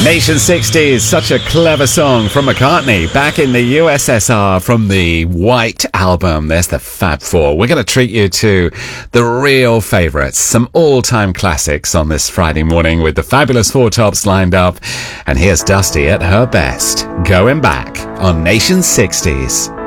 Nation 60s, such a clever song from McCartney back in the USSR from the White Album. There's the Fab Four. We're going to treat you to the real favourites, some all-time classics on this Friday morning with the fabulous Four Tops lined up. And here's Dusty at her best, Going Back on Nation 60s.